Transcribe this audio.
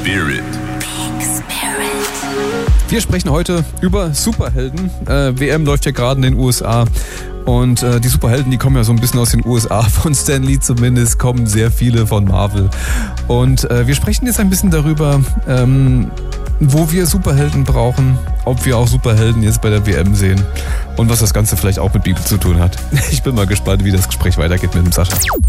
Spirit. Wir sprechen heute über Superhelden. WM läuft ja gerade in den USA. Und die Superhelden, die kommen ja so ein bisschen aus den USA. Von Stan Lee zumindest kommen sehr viele von Marvel. Und wir sprechen jetzt ein bisschen darüber, wo wir Superhelden brauchen, ob wir auch Superhelden jetzt bei der WM sehen und was das Ganze vielleicht auch mit Bibel zu tun hat. Ich bin mal gespannt, wie das Gespräch weitergeht mit dem Sascha.